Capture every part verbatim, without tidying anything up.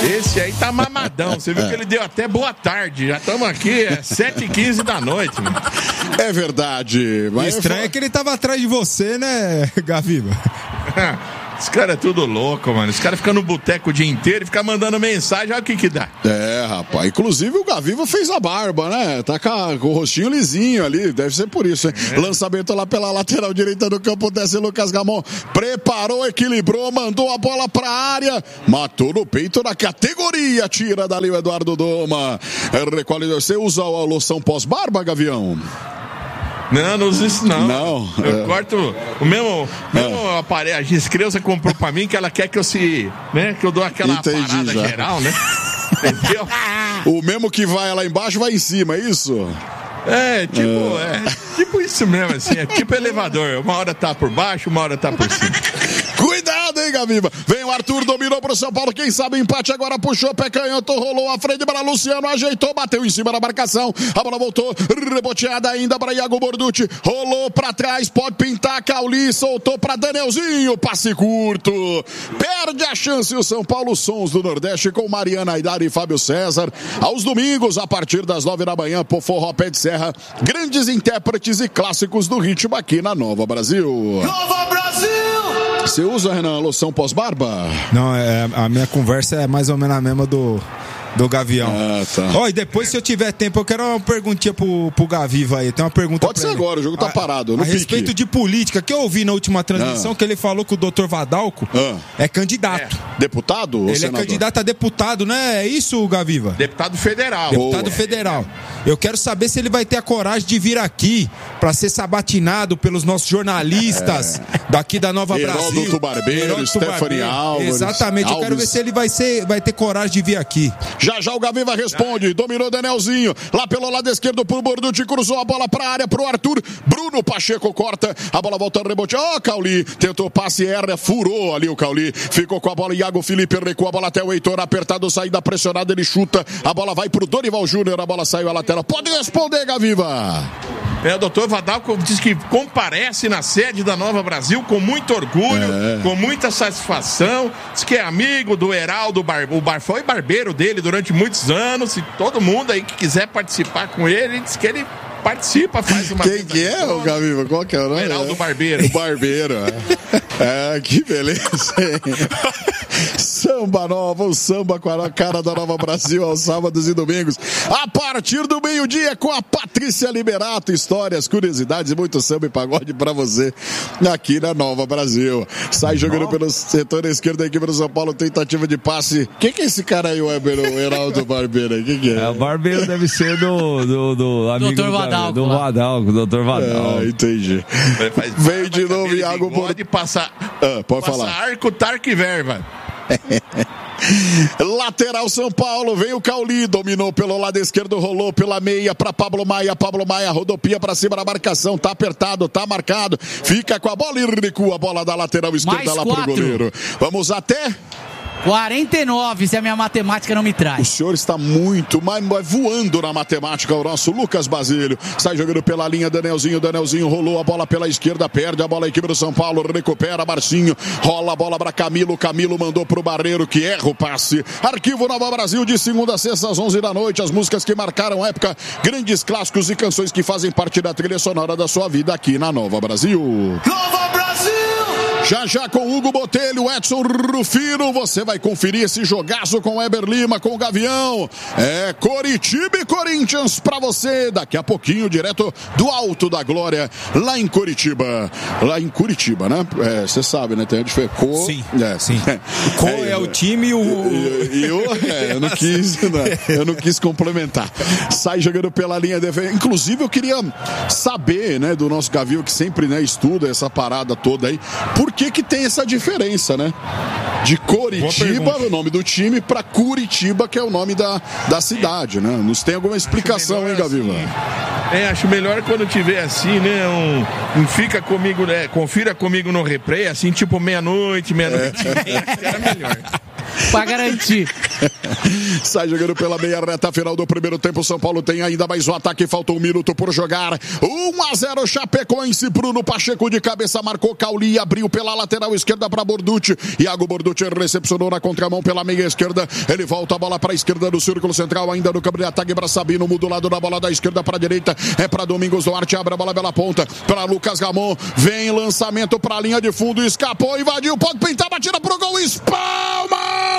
Esse aí tá mamadão. Você viu é. que ele deu até boa tarde. Já estamos aqui, é sete e quinze da noite. Mano. É verdade. Mas o estranho é que ele tava atrás de você, né, Gaviva? Esse cara é tudo louco, mano. Esse cara fica no boteco o dia inteiro e fica mandando mensagem, olha o que que dá. É, rapaz. Inclusive o Gaviva fez a barba, né? Tá com, com o rostinho lisinho ali, deve ser por isso, hein? É. Lançamento lá pela lateral direita do campo, desce Lucas Gamon. Preparou, equilibrou, mandou a bola pra área. Matou no peito da categoria. Tira dali o Eduardo Doma. Recolhe, você usa a loção pós-barba, Gavião? Não, não uso isso não. Não. Eu é. corto o mesmo, mesmo é. aparelho. A Giscreuza comprou pra mim que ela quer que eu se, né, que eu dou aquela Entendi, parada já. geral, né? Entendeu? O mesmo que vai lá embaixo vai em cima, é isso? É, tipo, é. é tipo isso mesmo, assim, é tipo elevador. Uma hora tá por baixo, uma hora tá por cima. Cuidado, hein, Gaviva? Vem o Arthur, dominou pro São Paulo. Quem sabe empate agora, puxou, pé canhoto, rolou a frente para Luciano, ajeitou, bateu em cima da marcação. A bola voltou, reboteada ainda para Iago Borducci. Rolou pra trás, pode pintar, Cauli, soltou pra Danielzinho, passe curto. Perde a chance o São Paulo, Sons do Nordeste com Mariana Aidar e Fábio César. Aos domingos, a partir das nove da manhã, por Forró Pé de Serra. Grandes intérpretes e clássicos do ritmo aqui na Nova Brasil. Nova Brasil! Você usa, Renan, loção pós-barba? Não, é, a minha conversa é mais ou menos a mesma do, do Gavião. Ah, tá. Ó, e depois, se eu tiver tempo, eu quero uma perguntinha pro, pro Gaviva aí. Tem uma pergunta Pode ser ele. Agora, o jogo tá a, parado. No a pique. respeito de política, que eu ouvi na última transmissão, ah. que ele falou que o doutor Vadalco ah. é candidato. É. Deputado ou Ele senador? é candidato a deputado, né? É isso, Gaviva? Deputado federal. Deputado Boa. federal. Eu quero saber se ele vai ter a coragem de vir aqui pra ser sabatinado pelos nossos jornalistas é. daqui da Nova Heródoto Brasil. Barbeiro, Stephanie Alves. Exatamente, Alves. Eu quero ver se ele vai, ser, vai ter coragem de vir aqui. Já já o Gaviva responde, dominou Danielzinho, lá pelo lado esquerdo pro Borducci, cruzou a bola pra área pro Arthur, Bruno Pacheco corta, a bola volta no rebote, ó, oh, Cauli, tentou passe, erra, furou ali o Cauli, ficou com a bola, Iago Felipe recua a bola até o Heitor, apertado, saída pressionada, ele chuta, a bola vai pro Dorival Júnior, a bola saiu à lateral, pode responder, Gaviva. É, o doutor Vadalco diz que comparece na sede da Nova Brasil com muito orgulho, é. com muita satisfação. Diz que é amigo do Heraldo Barbeiro. O Bar foi barbeiro dele durante muitos anos. E todo mundo aí que quiser participar com ele, diz que ele participa, faz uma... Quem que é, o Gaviva? Qual que é o nome? Heraldo Barbeiro. O Barbeiro, é. É, que beleza, hein? Samba Nova, o samba com a cara da Nova Brasil aos sábados e domingos. A partir do meio-dia com a Patrícia Liberato. Histórias, curiosidades e muito samba e pagode pra você aqui na Nova Brasil. Sai jogando Nova. Pelo setor esquerdo da equipe do São Paulo, tentativa de passe. Quem que é esse cara aí, o Heraldo Barbeiro? Quem que é? É, o Barbeiro deve ser do, do, do amigo doutor Vadalco, do Vadalco, doutor Vadalco. Ah, entendi. Vem de novo, Iago Borducci. Pode passar, ah, pode passar falar. arco, tarco e verva. Lateral São Paulo, vem o Cauli, dominou pelo lado esquerdo, rolou pela meia para Pablo Maia, Pablo Maia rodopia para cima da marcação, tá apertado, tá marcado, fica com a bola e recua a bola da lateral esquerda mais lá quatro. pro goleiro. Vamos até quarenta e nove, se a minha matemática não me traz. O senhor está muito, mas voando na matemática, o nosso Lucas Basílio. Sai jogando pela linha, Danielzinho, Danielzinho rolou a bola pela esquerda, perde a bola, a equipe do São Paulo, recupera, Marcinho, rola a bola para Camilo, Camilo mandou pro Barreiro, que erra o passe. Arquivo Nova Brasil, de segunda a sexta às onze da noite, as músicas que marcaram a época, grandes clássicos e canções que fazem parte da trilha sonora da sua vida aqui na Nova Brasil. Nova Brasil! Já já com Hugo Botelho, Edson Rufino, você vai conferir esse jogaço com Eber Lima, com o Gavião. É Coritiba e Corinthians pra você, daqui a pouquinho, direto do Alto da Glória, lá em Curitiba. Lá em Curitiba, né? Você é, sabe, né? Tem a diferença. Co... Sim, é. sim. O Co é, é o time e o... E, eu, é, eu não quis, não, eu não quis complementar. Sai jogando pela linha defesa. Inclusive, eu queria saber, né, do nosso Gavião, que sempre, né, estuda essa parada toda aí, por que que tem essa diferença, né? De Coritiba, o nome do time, para Curitiba, que é o nome da, da cidade, né? Nos tem alguma explicação, hein, Gaviva? Assim, é, acho melhor quando tiver assim, né? Um, um fica comigo, né? Confira comigo no replay, assim, tipo meia-noite, meia-noite. É. Era melhor. Pra garantir. Sai jogando pela meia reta final do primeiro tempo. São Paulo tem ainda mais um ataque. Falta um minuto por jogar. um a zero Chapecoense. Bruno Pacheco de cabeça marcou. Cauli abriu pela lateral esquerda para Borducci. Iago Borducci recepcionou na contramão pela meia esquerda. Ele volta a bola para a esquerda do círculo central. Ainda no campo de ataque para Sabino. Muda o lado da bola da esquerda para a direita. É para Domingos Duarte. Abre a bola pela ponta para Lucas Ramon. Vem lançamento para a linha de fundo. Escapou, invadiu. Pode pintar, batida pro gol. Espalma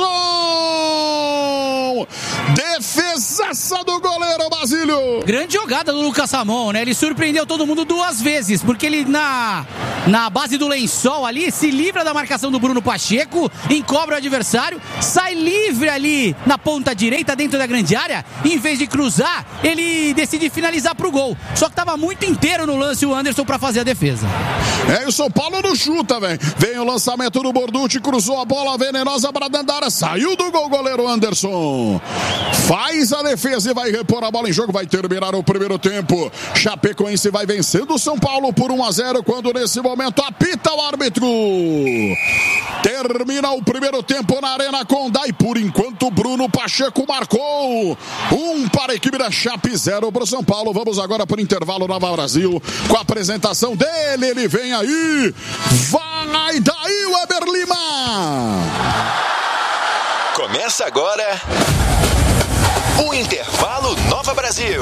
Anderson! Defesaça do goleiro Basílio. Grande jogada do Lucas Ramon, né? Ele surpreendeu todo mundo duas vezes, porque ele na, na base do lençol ali se livra da marcação do Bruno Pacheco, encobre o adversário, sai livre ali na ponta direita dentro da grande área, em vez de cruzar, ele decide finalizar pro gol. Só que tava muito inteiro no lance o Anderson pra fazer a defesa. É, o São Paulo não chuta, velho. Vem o lançamento do Borducci, cruzou a bola venenosa para dentro da área, saiu do gol goleiro Anderson. Faz a defesa e vai repor a bola em jogo, vai terminar o primeiro tempo. Chapecoense vai vencendo o São Paulo por um a zero, quando nesse momento apita o árbitro. Termina o primeiro tempo na Arena Condá e por enquanto Bruno Pacheco marcou. Um para a equipe da Chape, zero para o São Paulo. Vamos agora para o intervalo Nova Brasil com a apresentação dele. Ele vem aí. Vai daí, Weber Lima. Começa agora o Intervalo Nova Brasil.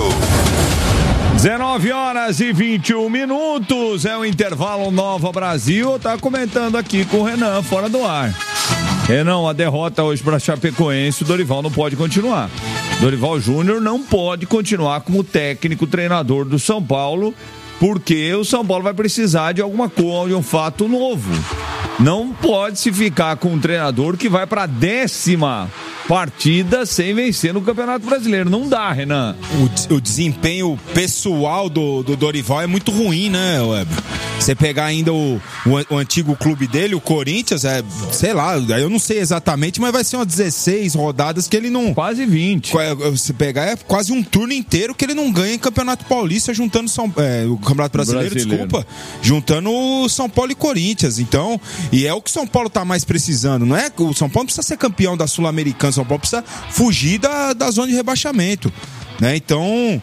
dezenove horas e vinte e um minutos, é o Intervalo Nova Brasil. Tá comentando aqui com o Renan, fora do ar. Renan, a derrota hoje para Chapecoense, o Dorival não pode continuar. Dorival Júnior não pode continuar como técnico, treinador do São Paulo, porque o São Paulo vai precisar de alguma coisa, de um fato novo. Não pode se ficar com um treinador que vai para a décima partida sem vencer no Campeonato Brasileiro. Não dá, Renan. O, o desempenho pessoal do, do Dorival é muito ruim, né, Web? Você pegar ainda o, o, o antigo clube dele, o Corinthians, é, sei lá, eu não sei exatamente, mas vai ser umas dezesseis rodadas que ele não... Quase vinte. Se pegar, é quase um turno inteiro que ele não ganha em Campeonato Paulista, juntando São, é, o Campeonato Brasileiro, Brasileiro, desculpa, juntando o São Paulo e Corinthians. Então, e é o que o São Paulo tá mais precisando, não é? O São Paulo precisa ser campeão da Sul-Americana, o São Paulo precisa fugir da, da zona de rebaixamento, né? Então,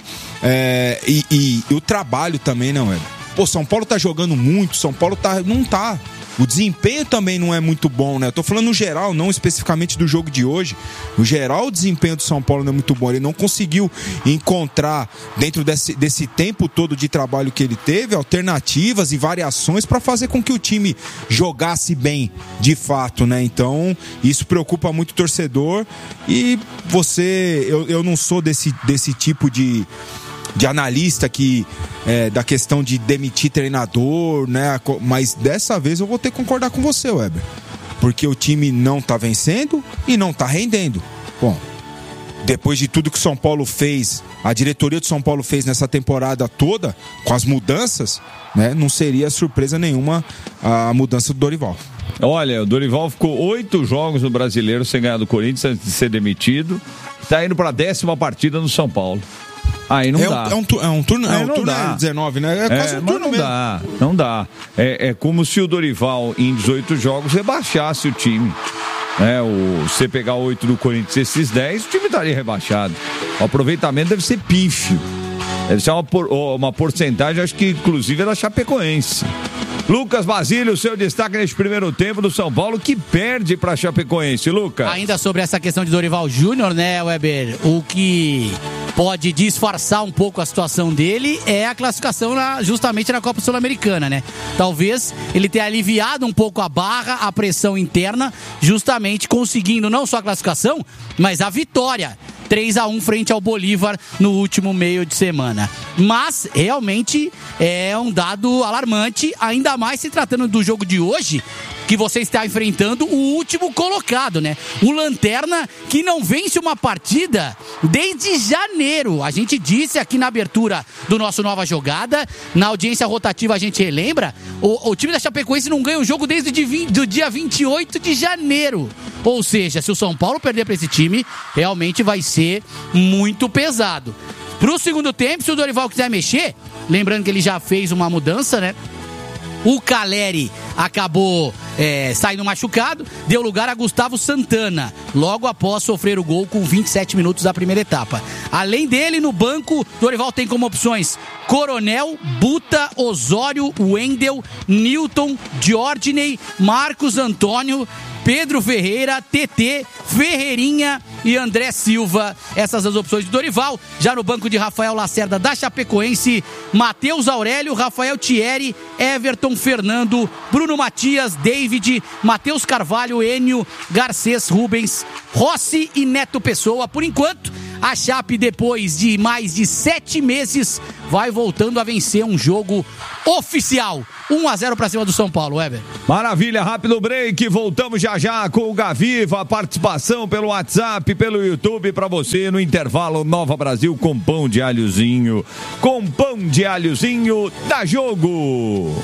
é, e, e, e o trabalho também, não é? Pô, São Paulo tá jogando muito, São Paulo tá, não tá. O desempenho também não é muito bom, né? Eu tô falando no geral, não especificamente do jogo de hoje. No geral, o desempenho do São Paulo não é muito bom. Ele não conseguiu encontrar, dentro desse, desse tempo todo de trabalho que ele teve, alternativas e variações para fazer com que o time jogasse bem, de fato, né? Então, isso preocupa muito o torcedor. E você... Eu, eu não sou desse, desse tipo de... de analista que é, da questão de demitir treinador, né? Mas dessa vez eu vou ter que concordar com você, Weber, porque o time não tá vencendo e não tá rendendo. Bom, depois de tudo que o São Paulo fez, a diretoria do São Paulo fez nessa temporada toda, com as mudanças, né? Não seria surpresa nenhuma a mudança do Dorival. Olha, o Dorival ficou oito jogos no Brasileiro sem ganhar do Corinthians antes de ser demitido. Tá indo pra décima partida no São Paulo. Aí não é dá. Um, é, um, é um turno, é, é um turno é dezenove, né? É quase é, um turno não mesmo. Dá, não dá. É, é como se o Dorival, em dezoito jogos, rebaixasse o time. É, o, você pegar oito do Corinthians e esses dez, o time estaria rebaixado. O aproveitamento deve ser pífio. Deve ser uma, por, uma porcentagem, acho que inclusive é da Chapecoense. Lucas Basílio, seu destaque neste primeiro tempo do São Paulo, que perde para Chapecoense, Lucas. Ainda sobre essa questão de Dorival Júnior, né, Weber? O que pode disfarçar um pouco a situação dele é a classificação na, justamente na Copa Sul-Americana, né? Talvez ele tenha aliviado um pouco a barra, a pressão interna, justamente conseguindo não só a classificação, mas a vitória. três a um frente ao Bolívar no último meio de semana. Mas, realmente, é um dado alarmante, ainda mais se tratando do jogo de hoje, que você está enfrentando o último colocado, né? O Lanterna, que não vence uma partida desde janeiro. A gente disse aqui na abertura do nosso Nova Jogada, na audiência rotativa a gente relembra, o, o time da Chapecoense não ganha um jogo desde o dia vinte e oito de janeiro. Ou seja, se o São Paulo perder para esse time, realmente vai ser muito pesado. Pro segundo tempo, se o Dorival quiser mexer, lembrando que ele já fez uma mudança, né? O Caleri acabou é, saindo machucado, deu lugar a Gustavo Santana, logo após sofrer o gol com vinte e sete minutos da primeira etapa. Além dele, no banco, Dorival tem como opções Coronel, Buta, Osório, Wendel, Newton, Diordiney, Marcos Antônio, Pedro Ferreira, T T, Ferreirinha e André Silva. Essas as opções de Dorival. Já no banco de Rafael Lacerda da Chapecoense, Matheus Aurélio, Rafael Thierry, Everton, Fernando, Bruno Matias, David, Matheus Carvalho, Enio, Garcês, Rubens, Rossi e Neto Pessoa. Por enquanto, a Chape, depois de mais de sete meses, vai voltando a vencer um jogo oficial. um a zero para cima do São Paulo, Weber. Maravilha, rápido break. Voltamos já já com o Gaviva. A participação pelo WhatsApp, pelo YouTube para você no intervalo Nova Brasil com pão de alhozinho. Com pão de alhozinho, dá jogo.